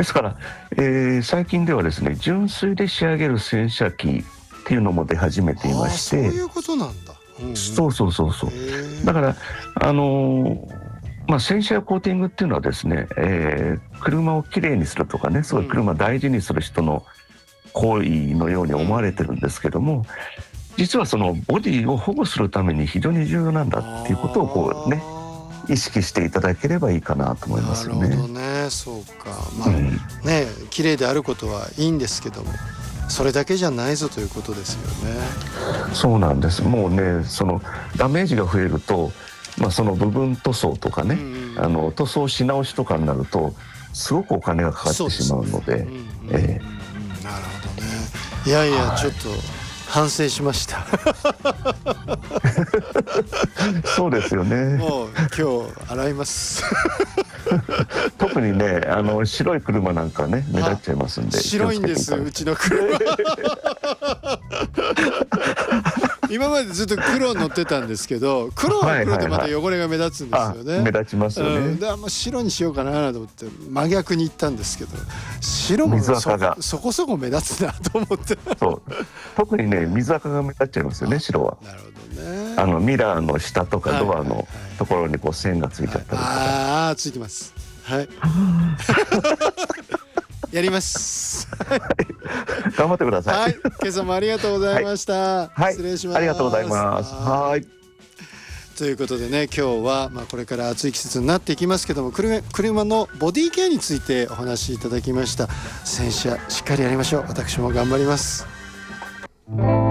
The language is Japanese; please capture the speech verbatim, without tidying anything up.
ですから、えー、最近ではですね、純水で仕上げる洗車機っていうのも出始めていまして。 あ、そういうことなんだ。うんうん、 そうそうそうそう。だからあのー、まあ、洗車やコーティングっていうのはですね、えー、車をきれいにするとかね、すごい車を大事にする人の行為のように思われてるんですけども、実はそのボディを保護するために非常に重要なんだっていうことをこうね、意識していただければいいかなと思いますよね。 なるほどね。そうか。まあ、うん、ね、綺麗であることはいいんですけども、それだけじゃないぞということですよね。 そうなんです。もうね、そのダメージが増えると、まあ、その部分塗装とかね、うんうん、あの塗装し直しとかになるとすごくお金がかかってしまうので。なるほどね。 いやいや、はい、ちょっと反省しましたそうですよね。 もう今日洗います特にね、あの白い車なんかね目立っちゃいますんで。 白いんです、うちの車今までずっと黒乗ってたんですけど、黒は黒でまた汚れが目立つんですよね。はいはいはい、 目立ちますよね。うん、 で、あんま白にしようかなと思って真逆に行ったんですけど、白も水垢がそ, そこそこ目立つなと思ってそう特にね、水垢が目立っちゃいますよね、白は。 なるほどね。あのミラーの下とかドアのところにこう線がついちゃったりとか。はいはいはい、 ああ、ついてます。はいやります頑張ってください。 はい、今朝もありがとうございました。はい、失礼します。 ありがとうございます。はい。 ということでね、今日はまあこれから暑い季節になっていきますけども、車、車のボディケアについてお話しいただきました。洗車しっかりやりましょう。私も頑張ります。